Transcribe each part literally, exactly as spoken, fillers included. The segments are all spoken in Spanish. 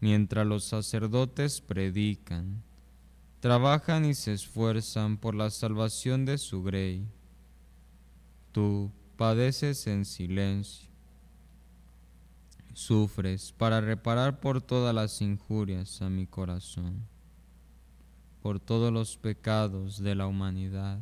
mientras los sacerdotes predican, trabajan y se esfuerzan por la salvación de su grey. Tú padeces en silencio, sufres para reparar por todas las injurias a mi corazón, por todos los pecados de la humanidad.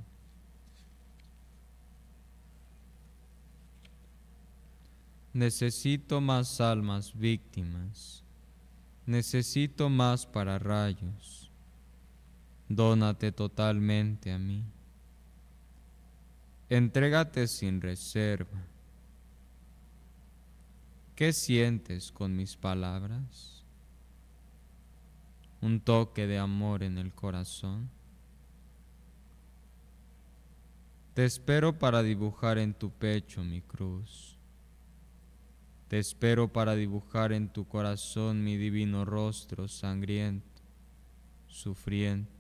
Necesito más almas víctimas, necesito más pararrayos. Dónate totalmente a mí. Entrégate sin reserva. ¿Qué sientes con mis palabras? ¿Un toque de amor en el corazón? Te espero para dibujar en tu pecho mi cruz. Te espero para dibujar en tu corazón mi divino rostro sangriento, sufriente.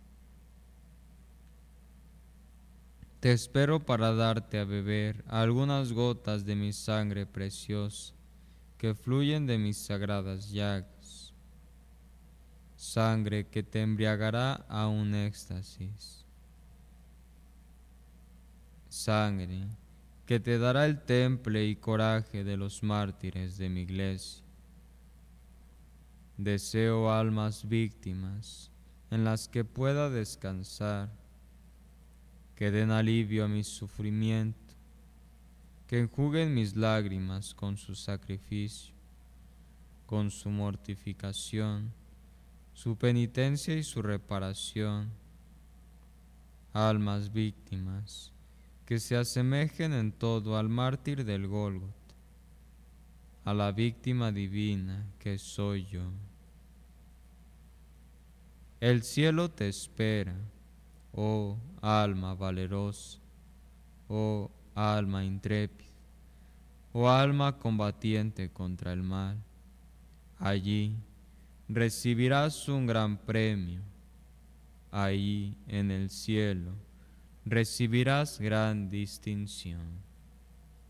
Te espero para darte a beber algunas gotas de mi sangre preciosa que fluyen de mis sagradas llagas, sangre que te embriagará a un éxtasis, sangre que te dará el temple y coraje de los mártires de mi iglesia. Deseo almas víctimas en las que pueda descansar, que den alivio a mi sufrimiento, que enjuguen mis lágrimas con su sacrificio, con su mortificación, su penitencia y su reparación. Almas víctimas que se asemejen en todo al mártir del Gólgota, a la víctima divina que soy yo. El cielo te espera, oh alma valerosa, oh alma intrépida, oh alma combatiente contra el mal. Allí recibirás un gran premio. Ahí en el cielo recibirás gran distinción.